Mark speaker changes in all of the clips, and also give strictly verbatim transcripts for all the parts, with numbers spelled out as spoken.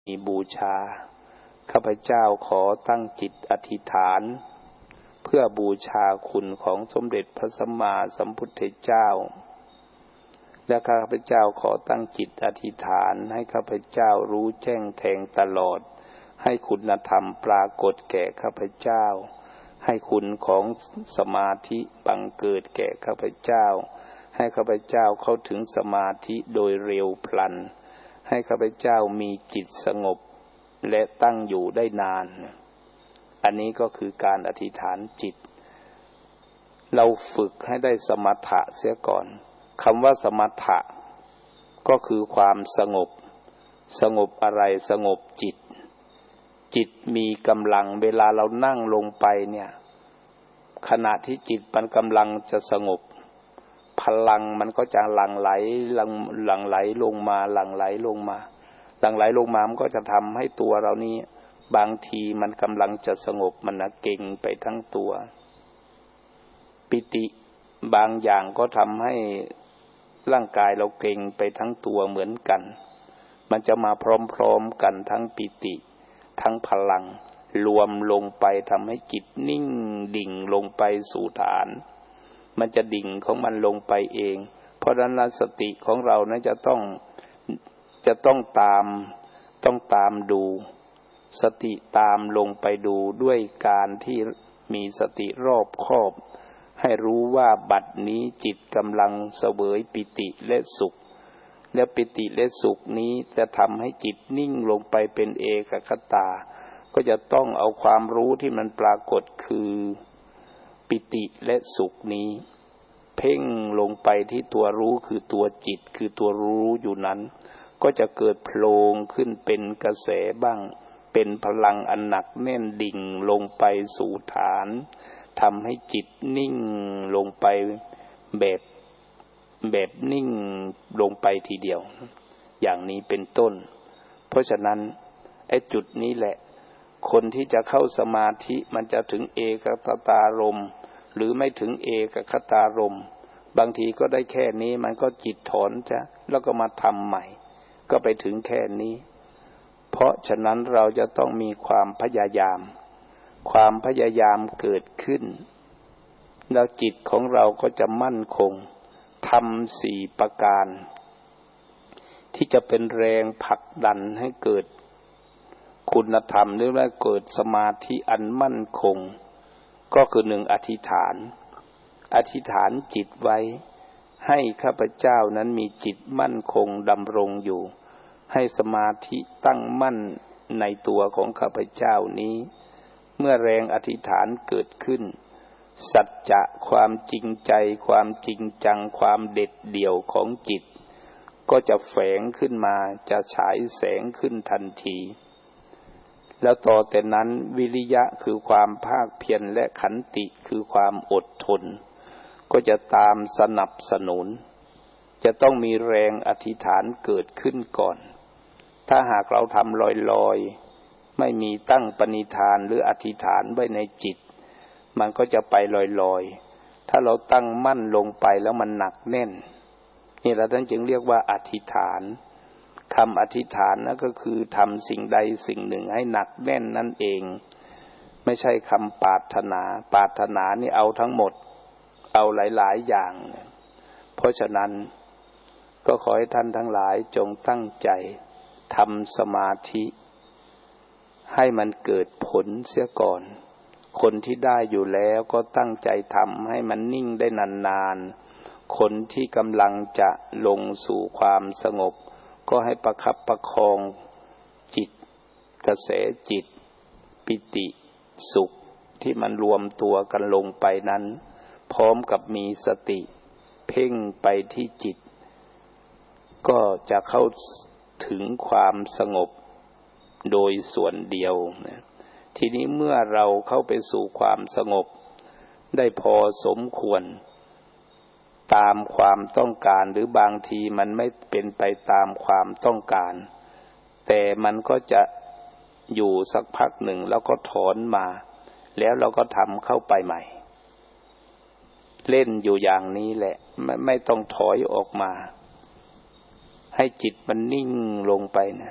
Speaker 1: มีบูชาข้าพเจ้าขอตั้งจิตอธิษฐานเพื่อบูชาคุณของสมเด็จพระสัมมาสัมพุทธเจ้าและข้าพเจ้าขอตั้งจิตอธิษฐานให้ข้าพเจ้ารู้แจ้งแทงตลอดให้คุณธรรมปรากฏแก่ข้าพเจ้าให้คุณของสมาธิบังเกิดแก่ข้าพเจ้าให้ข้าพเจ้าเข้าถึงสมาธิโดยเร็วพลันให้ข้าพเจ้ามีจิตสงบและตั้งอยู่ได้นานอันนี้ก็คือการอธิษฐานจิตเราฝึกให้ได้สมถะเสียก่อนคำว่าสมถะก็คือความสงบสงบอะไรสงบจิตจิตมีกำลังเวลาเรานั่งลงไปเนี่ยขณะที่จิตมันกำลังจะสงบพลังมันก็จะหลั่งไหลหลั่งหลั่งไหลลงมาหลั่งไหลลงมาหลั่งไหลลงมามันก็จะทำให้ตัวเรานี้บางทีมันกำลังจะสงบมันนะเก่งไปทั้งตัวปิติบางอย่างก็ทำให้ร่างกายเราเก่งไปทั้งตัวเหมือนกันมันจะมาพร้อมๆกันทั้งปิติทั้งพลังรวมลงไปทำให้จิตนิ่งดิ่งลงไปสู่ฐานมันจะดิ่งของมันลงไปเองเพราะฉะนั้นสติของเรานั้นจะต้องจะต้องตามต้องตามดูสติตามลงไปดูด้วยการที่มีสติรอบคอบให้รู้ว่าบัดนี้จิตกำลังเสวยปิติและสุขและปิติและสุขนี้จะทำให้จิตนิ่งลงไปเป็นเอกคตาก็จะต้องเอาความรู้ที่มันปรากฏคือปิติและสุขนี้เพ่งลงไปที่ตัวรู้คือตัวจิตคือตัวรู้อยู่นั้นก็จะเกิดโผล่ขึ้นเป็นกระแสบ้างเป็นพลังอันหนักแน่นดิ่งลงไปสู่ฐานทำให้จิตนิ่งลงไปแบบแบบนิ่งลงไปทีเดียวอย่างนี้เป็นต้นเพราะฉะนั้นไอ้จุดนี้แหละคนที่จะเข้าสมาธิมันจะถึงเอกคตารมณ์หรือไม่ถึงเอกคตารมณ์บางทีก็ได้แค่นี้มันก็จิตถอนจ้ะแล้วก็มาทำใหม่ก็ไปถึงแค่นี้เพราะฉะนั้นเราจะต้องมีความพยายามความพยายามเกิดขึ้นแล้วจิตของเราก็จะมั่นคงทำสี่ประการที่จะเป็นแรงผลักดันให้เกิดคุณธรรมหรือว่าเกิดสมาธิอันมั่นคงก็คือหนึ่งอธิษฐานอธิษฐานจิตไว้ให้ข้าพเจ้านั้นมีจิตมั่นคงดำรงอยู่ให้สมาธิตั้งมั่นในตัวของข้าพเจ้านี้เมื่อแรงอธิษฐานเกิดขึ้นสัจจะความจริงใจความจริงจังความเด็ดเดี่ยวของจิตก็จะแฝงขึ้นมาจะฉายแสงขึ้นทันทีแล้วต่อแต่นั้นวิริยะคือความภาคเพียรและขันติคือความอดทนก็จะตามสนับสนุนจะต้องมีแรงอธิษฐานเกิดขึ้นก่อนถ้าหากเราทำลอยๆไม่มีตั้งปณิธานหรืออธิษฐานไว้ในจิตมันก็จะไปลอยๆถ้าเราตั้งมั่นลงไปแล้วมันหนักแน่นนี่เราจึงเรียกว่าอธิษฐานคำอธิษฐานนั่นก็คือทำสิ่งใดสิ่งหนึ่งให้หนักแน่นนั่นเองไม่ใช่คำปรารถนาปรารถนานี่เอาทั้งหมดเอาหลายๆอย่างเพราะฉะนั้นก็ขอให้ท่านทั้งหลายจงตั้งใจทำสมาธิให้มันเกิดผลเสียก่อนคนที่ได้อยู่แล้วก็ตั้งใจทำให้มันนิ่งได้นานๆคนที่กำลังจะลงสู่ความสงบก็ให้ประคับประคองจิตกระแสจิตปิติสุขที่มันรวมตัวกันลงไปนั้นพร้อมกับมีสติเพ่งไปที่จิตก็จะเข้าถึงความสงบโดยส่วนเดียวนะทีนี้เมื่อเราเข้าไปสู่ความสงบได้พอสมควรตามความต้องการหรือบางทีมันไม่เป็นไปตามความต้องการแต่มันก็จะอยู่สักพักหนึ่งแล้วก็ถอนมาแล้วเราก็ทำเข้าไปใหม่เล่นอยู่อย่างนี้แหละไม่ไม่ต้องถอยออกมาให้จิตมันนิ่งลงไปนะพ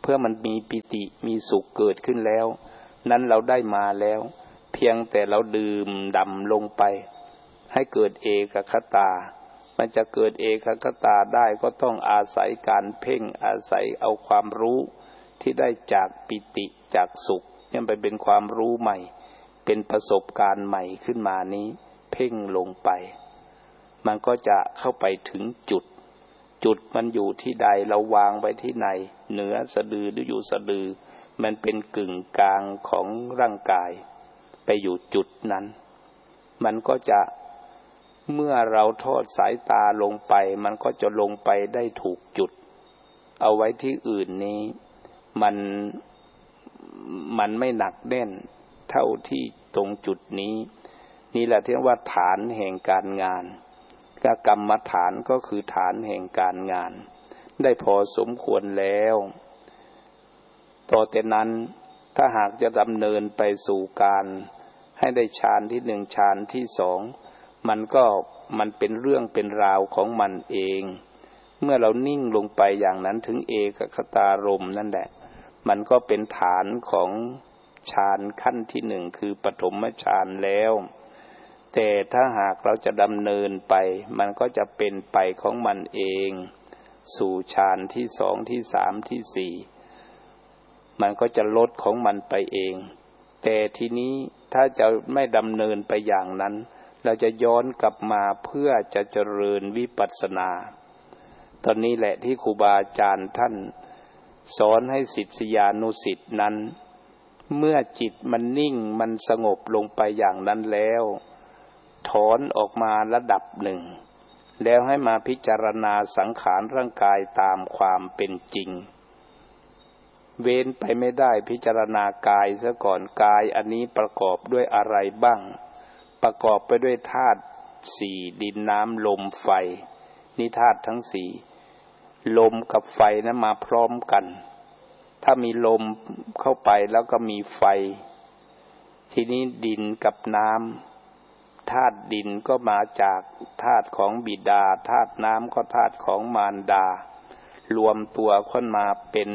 Speaker 1: พื่อมันมีปิติมีสุขเกิดขึ้นแล้วนั้นเราได้มาแล้วเพียงแต่เราดื่มด่ำลงไปให้เกิดเอกคตามันจะเกิดเอกคตาได้ก็ต้องอาศัยการเพ่งอาศัยเอาความรู้ที่ได้จากปิติจากสุขเนี่ยไปเป็นความรู้ใหม่เป็นประสบการณ์ใหม่ขึ้นมานี้เพ่งลงไปมันก็จะเข้าไปถึงจุดจุดมันอยู่ที่ใดเราวางไว้ที่ไหนเหนือสะดือหรืออยู่สะดือมันเป็นกึ่งกลางของร่างกายไปอยู่จุดนั้นมันก็จะเมื่อเราทอดสายตาลงไปมันก็จะลงไปได้ถูกจุดเอาไว้ที่อื่นนี้มันมันไม่หนักแน่นเท่าที่ตรงจุดนี้นี่แหละที่เรียกว่าฐานแห่งการงานกรรมฐานก็คือฐานแห่งการงานได้พอสมควรแล้วต่อแต่นั้นถ้าหากจะดำเนินไปสู่การให้ได้ฌานที่หนึ่งฌานที่สองมันก็มันเป็นเรื่องเป็นราวของมันเองเมื่อเรานิ่งลงไปอย่างนั้นถึงเอกคตารมณ์นั่นแหละมันก็เป็นฐานของฌานขั้นที่หนึ่งคือปฐมฌานแล้วแต่ถ้าหากเราจะดำเนินไปมันก็จะเป็นไปของมันเองสู่ฌานที่สองที่สามที่สี่มันก็จะลดของมันไปเองแต่ทีนี้ถ้าจะไม่ดำเนินไปอย่างนั้นเราจะย้อนกลับมาเพื่อจะเจริญวิปัสสนาตอนนี้แหละที่ครูบาอาจารย์ท่านสอนให้ศิษยานุศิษย์นั้นเมื่อจิตมันนิ่งมันสงบลงไปอย่างนั้นแล้วถอนออกมาระดับหนึ่งแล้วให้มาพิจารณาสังขารร่างกายตามความเป็นจริงเว้นไปไม่ได้พิจารณากายซะก่อนกายอันนี้ประกอบด้วยอะไรบ้างประกอบไปด้วยธาตุสี่ดินน้ำลมไฟนี่ธาตุทั้งสี่ลมกับไฟนั้นมาพร้อมกันถ้ามีลมเข้าไปแล้วก็มีไฟทีนี้ดินกับน้ำธาตุดินก็มาจากธาตุของบิดาธาตุน้ำก็ธาตุของมารดารวมตัวขึ้นมาเป็น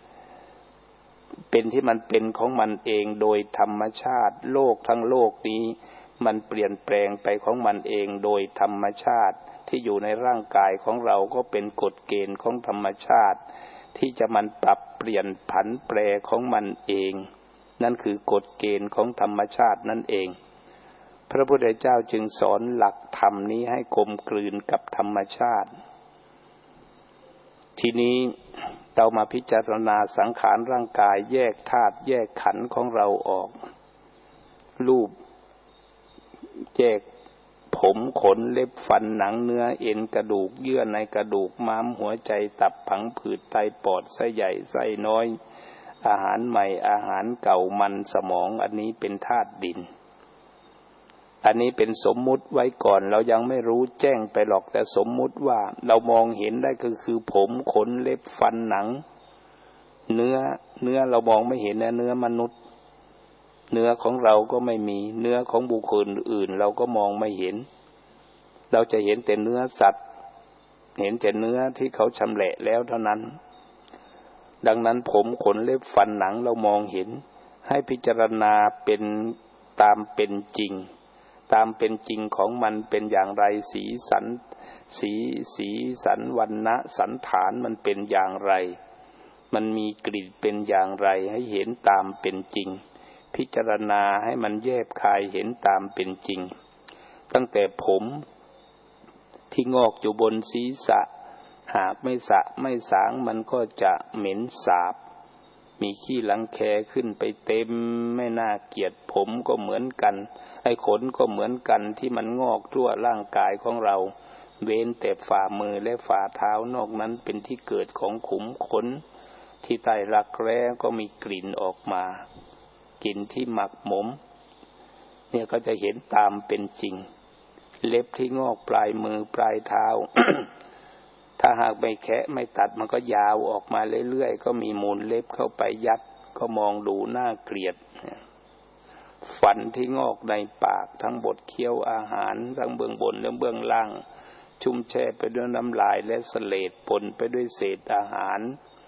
Speaker 1: เป็นที่มันเป็นของมันเองโดยธรรมชาติโลกทั้งโลกนี้มันเปลี่ยนแปลงไปของมันเองโดยธรรมชาติที่อยู่ในร่างกายของเราก็เป็นกฎเกณฑ์ของธรรมชาติที่จะมันปรับเปลี่ยนผันแปรของมันเองนั่นคือกฎเกณฑ์ของธรรมชาตินั่นเองพระพุทธเจ้าจึงสอนหลักธรรมนี้ให้กลมกลืนกับธรรมชาติทีนี้เรามาพิจารณาสังขารร่างกายแยกธาตุแยกขันธ์ของเราออกรูปแยกผมขนเล็บฟันหนังเนื้อเอ็นกระดูกเยื่อในกระดูกม้ามหัวใจตับผังผืดไตปอดไส้ใหญ่ไส้น้อยอาหารใหม่อาหารเก่ามันสมองอันนี้เป็นธาตุดินอันนี้เป็นสมมุติไว้ก่อนเรายังไม่รู้แจ้งไปหรอกแต่สมมุติว่าเรามองเห็นได้ก็คือผมขนเล็บฟันหนังเนื้อเนื้อเรามองไม่เห็นนะเนื้อมนุษย์เนื้อของเราก็ไม่มีเนื้อของบุคคลอื่นเราก็มองไม่เห็นเราจะเห็นแต่เนื้อสัตว์เห็นแต่เนื้อที่เขาชำแหละแล้วเท่านั้นดังนั้นผมขนเล็บฟันหนังเรามองเห็นให้พิจารณาเป็นตามเป็นจริงตามเป็นจริงของมันเป็นอย่างไรสีสันสีสีสันวรรณะสันฐานมันเป็นอย่างไรมันมีกลิ่นเป็นอย่างไรให้เห็นตามเป็นจริงพิจารณาให้มันแยบคายเห็นตามเป็นจริงตั้งแต่ผมที่งอกอยู่บนศีรษะหากไม่สระไม่สางมันก็จะเหม็นสาบมีขี้รังแคขึ้นไปเต็มไม่น่าเกลียดผมก็เหมือนกันไอ้ขนก็เหมือนกันที่มันงอกทั่วร่างกายของเราเว้นแต่ฝ่ามือและฝ่าเท้านอกนั้นเป็นที่เกิดของขุมขนที่ใต้รักแร้ก็มีกลิ่นออกมากลิ่นที่หมักหมมเนี่ยก็จะเห็นตามเป็นจริงเล็บที่งอกปลายมือปลายเท้า ถ้าหากไม่แคะไม่ตัดมันก็ยาวออกมาเรื่อยๆก็มีมูลเล็บเข้าไปยัดก็มองดูน่าเกลียดฟันที่งอกในปากทั้งบดเคี้ยวอาหารทั้งเบื้องบนและเบื้องล่างชุ่มแช่ไปด้วยน้ำลายและเสลดปนไปด้วยเศษอาหาร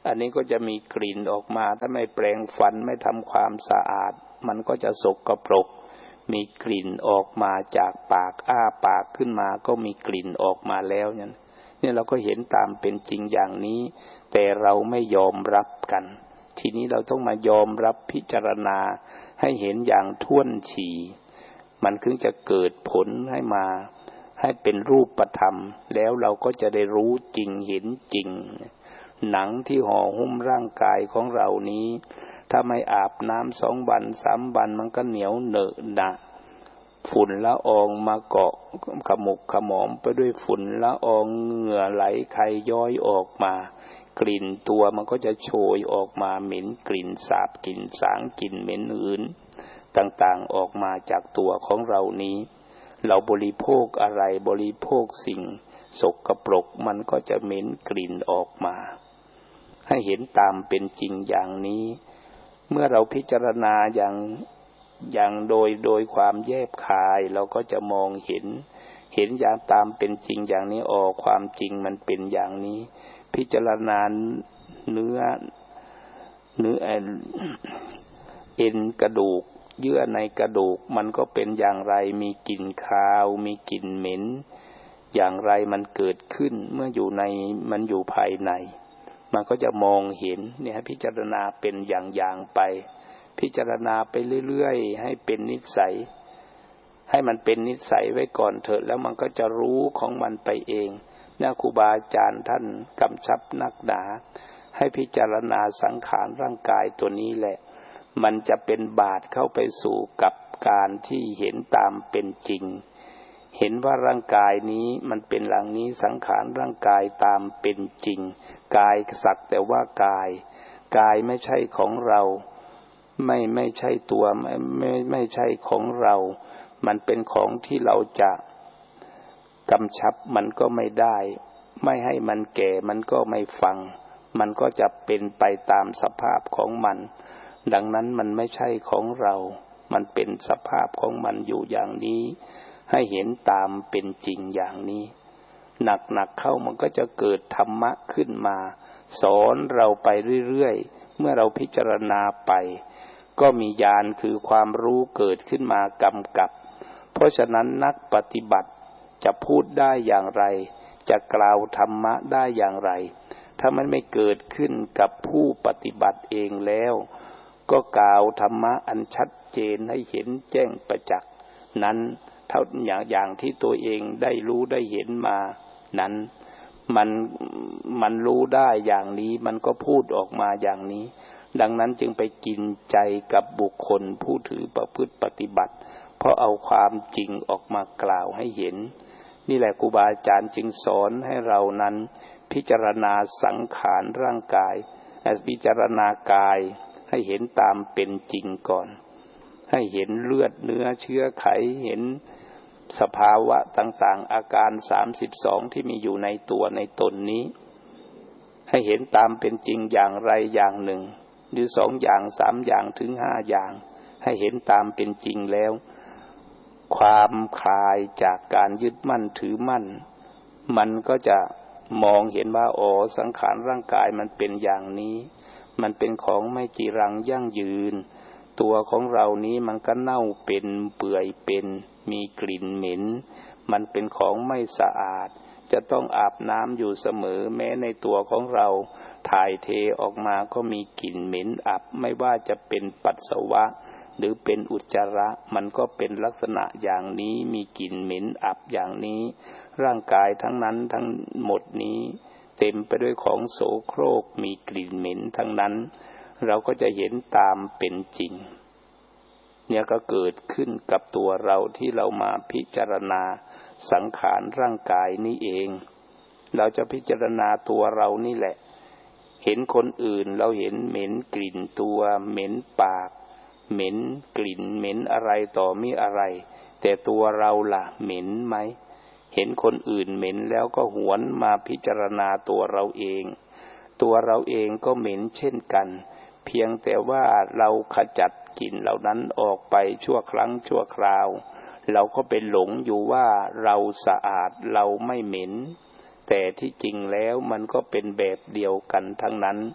Speaker 1: อันนี้ก็จะมีกลิ่นออกมาถ้าไม่แปรงฟันไม่ทำความสะอาดมันก็จะสกปรกมีกลิ่นออกมาจากปากอ้าปากขึ้นมาก็มีกลิ่นออกมาแล้วเนี่ยเนี่ยเราก็เห็นตามเป็นจริงอย่างนี้แต่เราไม่ยอมรับกันทีนี้เราต้องมายอมรับพิจารณาให้เห็นอย่างท่วนทีมันถึงจะเกิดผลให้มาให้เป็นรูปธรรมแล้วเราก็จะได้รู้จริงเห็นจริงหนังที่ห่อหุ้มร่างกายของเรานี้ถ้าไม่อาบน้ำสองวันสามวันมันก็เหนียวเหนอะหนะฝุ่นละอองมาเกาะขมุกขมอมไปด้วยฝุ่นละอองเหงื่อไหลไขย้อยออกมากลิ่นตัวมันก็จะโชยออกมาเหม็นกลิ่นสาบกลิ่นสางกลิ่นเหม็นอื่นต่างๆออกมาจากตัวของเรานี้เราบริโภคอะไรบริโภคสิ่งสกปรกมันก็จะเหม็นกลิ่นออกมาให้เห็นตามเป็นจริงอย่างนี้เมื่อเราพิจารณาอย่างอย่างโดยโดยความแยบคายเราก็จะมองเห็นเห็นอย่างตามเป็นจริงอย่างนี้ออกความจริงมันเป็นอย่างนี้พิจารณาเนื้อเนื้อเอ็นกระดูกเยื่อในกระดูกมันก็เป็นอย่างไรมีกลิ่นคาวมีกลิ่นเหม็นอย่างไรมันเกิดขึ้นเมื่ออยู่ในมันอยู่ภายในมันก็จะมองเห็นเนี่ยพิจารณาเป็นอย่างๆไปพิจารณาไปเรื่อยๆให้เป็นนิสัยให้มันเป็นนิสัยไว้ก่อนเถิดแล้วมันก็จะรู้ของมันไปเองเนี่ยครูบาอาจารย์ท่านกำชับนักหนาให้พิจารณาสังขารร่างกายตัวนี้แหละมันจะเป็นบาตรเข้าไปสู่กับการที่เห็นตามเป็นจริงเห็นว่าร่างกายนี้มันเป็นหลังนี้สังขารร่างกายตามเป็นจริงกายสักแต่ว่ากายกายไม่ใช่ของเราไม่ไม่ใช่ตัวไม่ไม่ไม่ใช่ของเรามันเป็นของที่เราจะกำชับมันก็ไม่ได้ไม่ให้มันแก่มันก็ไม่ฟังมันก็จะเป็นไปตามสภาพของมันดังนั้นมันไม่ใช่ของเรามันเป็นสภาพของมันอยู่อย่างนี้ให้เห็นตามเป็นจริงอย่างนี้หนักๆเข้ามันก็จะเกิดธรรมะขึ้นมาสอนเราไปเรื่อยๆเมื่อเราพิจารณาไปก็มีญาณคือความรู้เกิดขึ้นมากำกับเพราะฉะนั้นนักปฏิบัติจะพูดได้อย่างไรจะกล่าวธรรมะได้อย่างไรถ้ามันไม่เกิดขึ้นกับผู้ปฏิบัติเองแล้วก็กล่าวธรรมะอันชัดเจนให้เห็นแจ้งประจักษ์นั้นเท่าอย่างอย่างที่ตัวเองได้รู้ได้เห็นมานั้นมันมันรู้ได้อย่างนี้มันก็พูดออกมาอย่างนี้ดังนั้นจึงไปกินใจกับบุคคลผู้ถือประพฤติปฏิบัติเพราะเอาความจริงออกมากล่าวให้เห็นนี่แหละครูบาอาจารย์จึงสอนให้เรานั้นพิจารณาสังขารร่างกายพิจารณากายให้เห็นตามเป็นจริงก่อนให้เห็นเลือดเนื้อเชื้อไขเห็นสภาวะต่างๆอาการสามสิบสองที่มีอยู่ในตัวในตนนี้ให้เห็นตามเป็นจริงอย่างไรอย่างหนึ่งหรือสองอย่างสามอย่างถึงห้าอย่างให้เห็นตามเป็นจริงแล้วความคลายจากการยึดมั่นถือมั่นมันก็จะมองเห็นว่าอ๋อสังขารร่างกายมันเป็นอย่างนี้มันเป็นของไม่จีรังยั่งยืนตัวของเรานี้มันก็เน่าเป็นเปื่อยเป็นมีกลิ่นเหม็นมันเป็นของไม่สะอาดจะต้องอาบน้ำอยู่เสมอแม้ในตัวของเราถ่ายเทออกมาก็มีกลิ่นเหม็นอับไม่ว่าจะเป็นปัสสาวะหรือเป็นอุจจาระมันก็เป็นลักษณะอย่างนี้มีกลิ่นเหม็นอับอย่างนี้ร่างกายทั้งนั้นทั้งหมดนี้เต็มไปด้วยของโสโครกมีกลิ่นเหม็นทั้งนั้นเราก็จะเห็นตามเป็นจริงเนี่ยก็เกิดขึ้นกับตัวเราที่เรามาพิจารณาสังขารร่างกายนี้เองเราจะพิจารณาตัวเรานี่แหละเห็นคนอื่นเราเห็นเหม็นกลิ่นตัวเหม็นปากเหม็นกลิ่นเหม็นอะไรต่อมีอะไรแต่ตัวเราล่ะเหม็นไหมเห็นคนอื่นเหม็นแล้วก็หวนมาพิจารณาตัวเราเองตัวเราเองก็เหม็นเช่นกันเพียงแต่ว่าเราขจัดกลิ่นเหล่านั้นออกไปชั่วครั้งชั่วคราวเราก็ไปหลงอยู่ว่าเราสะอาดเราไม่เหม็นแต่ที่จริงแล้วมันก็เป็นแบบเดียวกันทั้งนั้น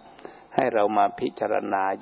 Speaker 1: ให้เรามาพิจารณา